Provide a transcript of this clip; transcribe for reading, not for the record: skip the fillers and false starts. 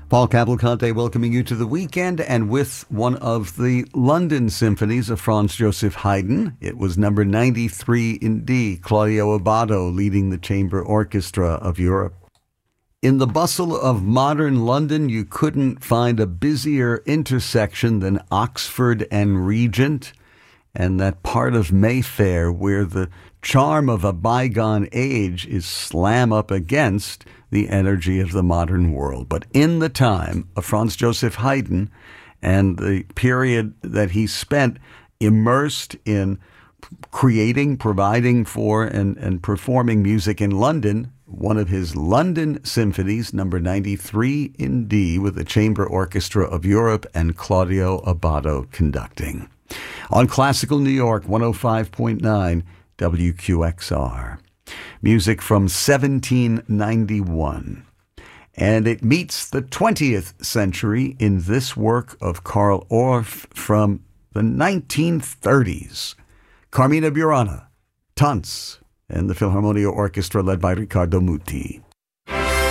Paul Cavalcante welcoming you to the weekend, and with one of the London symphonies of Franz Joseph Haydn. It was number 93 in D, Claudio Abbado leading the chamber orchestra of Europe. In the bustle of modern London, you couldn't find a busier intersection than Oxford and Regent, and that part of Mayfair where the charm of a bygone age is slam up against the energy of the modern world. But in the time of Franz Joseph Haydn and the period that he spent immersed in creating, providing for, and performing music in London, one of his London symphonies, number 93 in D, with the Chamber Orchestra of Europe and Claudio Abbado conducting. On Classical New York, 105.9 WQXR. Music from 1791. And it meets the 20th century in this work of Carl Orff from the 1930s. Carmina Burana, Tanz, and the Philharmonia Orchestra led by Riccardo Muti.